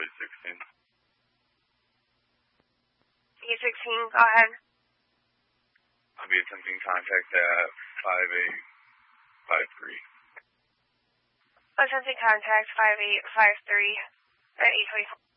E16. E16, go ahead. I'll be attempting contact at 5853. Attempting contact 5853 at 824.